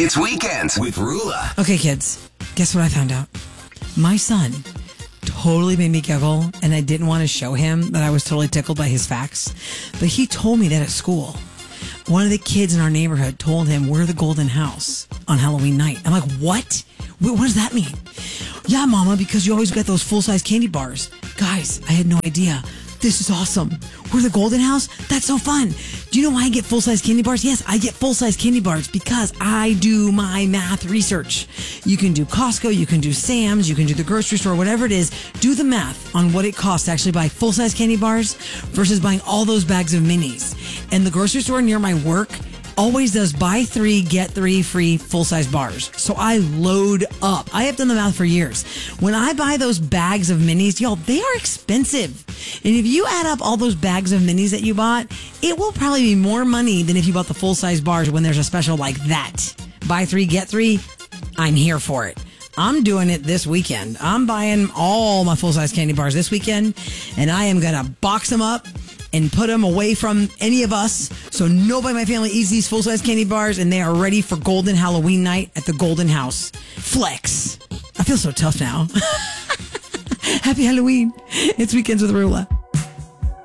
It's Weekends with Rula. Okay, kids, guess what I found out? My son totally made me giggle, and I didn't want to show him that I was totally tickled by his facts. But he told me that at school, one of the kids in our neighborhood told him we're the Golden House on Halloween night. I'm like, what? What does that mean? Yeah, Mama, because you always get those full-size candy bars. Guys, I had no idea. This is awesome. We're the Golden House? That's so fun. Do you know why I get full-size candy bars? Yes, I get full-size candy bars because I do my math research. You can do Costco, you can do Sam's, you can do the grocery store, whatever it is. Do the math on what it costs to actually buy full-size candy bars versus buying all those bags of minis. And the grocery store near my work always does buy 3, get 3 free full-size bars. So I load up. I have done the math for years. When I buy those bags of minis, y'all, they are expensive. And if you add up all those bags of minis that you bought, it will probably be more money than if you bought the full-size bars when there's a special like that. Buy 3, get 3. I'm here for it. I'm doing it this weekend. I'm buying all my full-size candy bars this weekend, and I am going to box them up and put them away from any of us so nobody in my family eats these full-size candy bars, and they are ready for Golden Halloween night at the Golden House. Flex. I feel so tough now. Happy Halloween. It's Weekends with Rula.